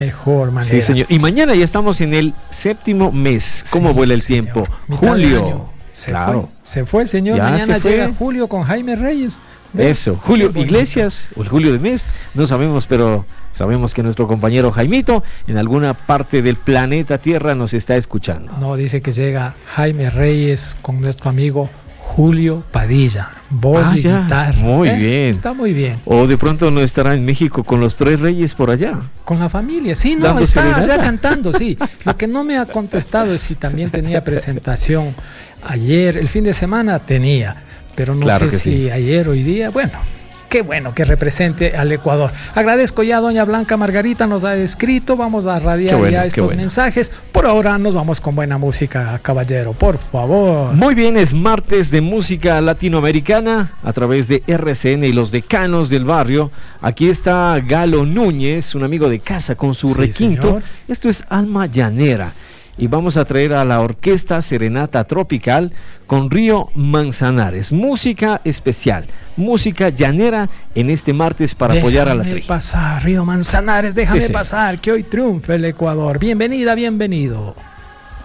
mejor manera. Sí, señor. Y mañana ya estamos en el séptimo mes. ¿Cómo Sí, vuela el señor. tiempo? Mitad de Julio. año. Claro. Se fue, señor. Ya Mañana se fue. llega Julio con Jaime Reyes. ¿Ve? Eso, Julio Qué bonito. Iglesias o el Julio de mes, no sabemos, pero sabemos que nuestro compañero Jaimito en alguna parte del planeta Tierra nos está escuchando. No, dice que llega Jaime Reyes con nuestro amigo Julio Padilla. Voz y ya, guitarra. muy bien. Está muy bien. O de pronto no estará en México con los tres reyes por allá. Con la familia, sí, no, Dando está serenata. ya cantando, sí. Lo que no me ha contestado es si también tenía presentación ayer, el fin de semana tenía, pero no Claro sé que si sí. ayer, hoy día, bueno. Qué bueno que represente al Ecuador. Agradezco ya a doña Blanca Margarita, nos ha escrito, vamos a radiar Qué bueno, ya qué estos bueno. mensajes. Por ahora nos vamos con buena música, caballero, por favor. Muy bien, es martes de música latinoamericana a través de RCN y los decanos del barrio. Aquí está Galo Núñez, un amigo de casa con su Sí, requinto. señor. Esto es Alma Llanera. Y vamos a traer a la orquesta Serenata Tropical con Río Manzanares. Música especial, música llanera en este martes para apoyar a la Déjame tri. pasar, Río Manzanares, déjame Sí, sí. pasar, que hoy triunfe el Ecuador. Bienvenida, bienvenido.